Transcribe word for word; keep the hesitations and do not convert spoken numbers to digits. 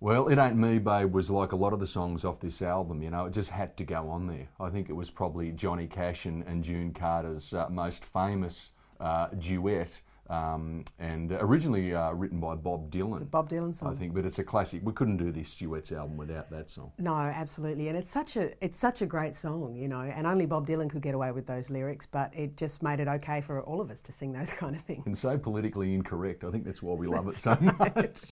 Well, It Ain't Me, Babe was like a lot of the songs off this album, you know, it just had to go on there. I think it was probably Johnny Cash and, and June Carter's uh, most famous uh, duet, um, and originally uh, written by Bob Dylan. It's a Bob Dylan song, I think, but it's a classic. We couldn't do this duets album without that song. No, absolutely, and it's such a it's such a great song, you know, and only Bob Dylan could get away with those lyrics, but it just made it okay for all of us to sing those kind of things. And so politically incorrect. I think that's why we love it so right. much.